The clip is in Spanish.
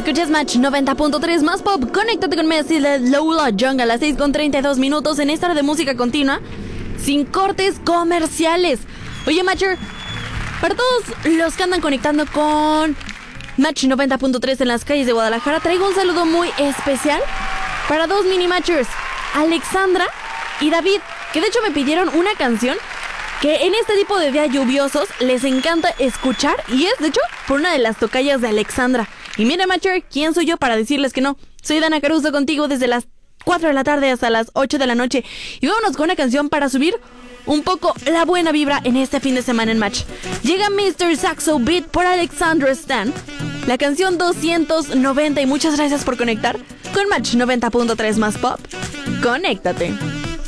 Escuchas Match 90.3 más pop. Conéctate con Messi de Lola Young a las 6:32 en esta hora de música continua, sin cortes comerciales. Oye, Matcher, para todos los que andan conectando con Match 90.3 en las calles de Guadalajara, traigo un saludo muy especial para dos mini Matchers, Alexandra y David, que de hecho me pidieron una canción que en este tipo de días lluviosos les encanta escuchar, y es de hecho por una de las tocayas de Alexandra. Y mira, Matcher, ¿quién soy yo para decirles que no? Soy Dana Caruso contigo desde las 4 de la tarde hasta las 8 de la noche. Y vámonos con una canción para subir un poco la buena vibra en este fin de semana en Match. Llega Mr. Saxo Beat por Alexandra Stan, la canción 290, y muchas gracias por conectar con Match 90.3 más pop. Conéctate.